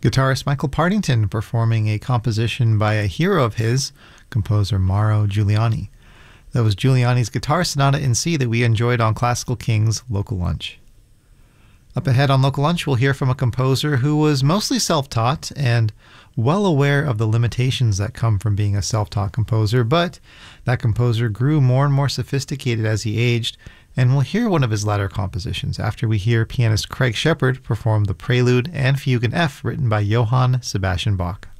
Guitarist Michael Partington performing a composition by a hero of his, composer Mauro Giuliani. That was Giuliani's Guitar Sonata in C that we enjoyed on Classical King's Local Lunch. Up ahead on Local Lunch, we'll hear from a composer who was mostly self-taught and well aware of the limitations that come from being a self-taught composer, but that composer grew more and more sophisticated as he aged, and we'll hear one of his latter compositions after we hear pianist Craig Shepard perform the Prelude and Fugue in F written by Johann Sebastian Bach.